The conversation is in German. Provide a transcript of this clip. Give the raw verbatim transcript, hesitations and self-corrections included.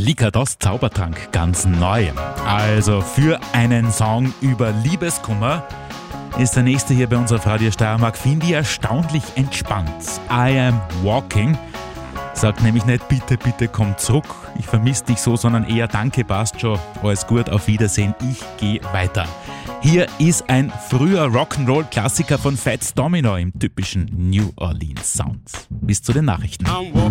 Likados Zaubertrank, ganz neu. Also für einen Song über Liebeskummer ist der nächste hier bei uns auf Radio Steiermark, finde ich erstaunlich entspannt. I Am Walking sagt nämlich nicht bitte, bitte komm zurück, ich vermisse dich so, sondern eher danke, passt schon, alles gut, auf Wiedersehen, ich gehe weiter. Hier ist ein früher Rock'n'Roll-Klassiker von Fats Domino im typischen New Orleans Sound. Bis zu den Nachrichten.